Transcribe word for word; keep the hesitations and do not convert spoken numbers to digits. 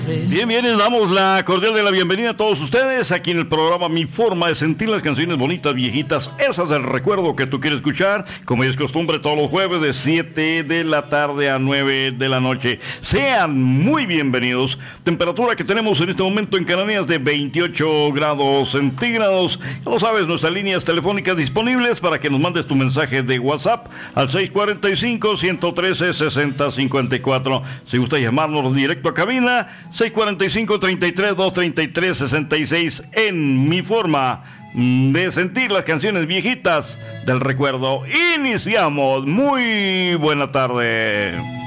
Bien, bien, les damos la cordial de la bienvenida a todos ustedes aquí en el programa Mi Forma de Sentir, las canciones bonitas, viejitas, esas del recuerdo que tú quieres escuchar, como es costumbre todos los jueves de siete de la tarde a nueve de la noche. Sean muy bienvenidos. Temperatura que tenemos en este momento en Canarias de veintiocho grados centígrados. Ya lo sabes, nuestras líneas telefónicas disponibles para que nos mandes tu mensaje de WhatsApp al seis cuatro cinco, uno trece, seis cero cinco cuatro. Si gusta llamarnos directo a cabina, seis cuatro cinco, treinta y tres, doscientos treinta y tres, sesenta y seis en Mi Forma de Sentir, las canciones viejitas del recuerdo. Iniciamos. Muy buena tarde.